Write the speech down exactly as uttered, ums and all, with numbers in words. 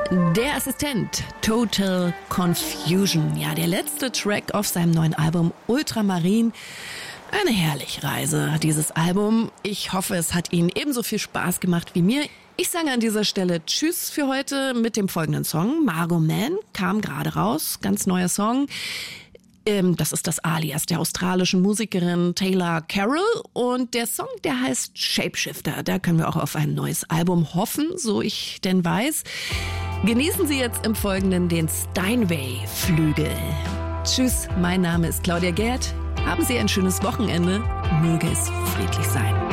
Der Assistent, Total Confusion. Ja, der letzte Track auf seinem neuen Album Ultramarin. Eine herrliche Reise, dieses Album. Ich hoffe, es hat Ihnen ebenso viel Spaß gemacht wie mir. Ich sage an dieser Stelle Tschüss für heute mit dem folgenden Song. Margot Man kam gerade raus, ganz neuer Song. Ähm, das ist das Alias der australischen Musikerin Taylor Carroll. Und der Song, der heißt Shapeshifter. Da können wir auch auf ein neues Album hoffen, so ich denn weiß. Genießen Sie jetzt im Folgenden den Steinway-Flügel. Tschüss, mein Name ist Claudia Gerd. Haben Sie ein schönes Wochenende. Möge es friedlich sein.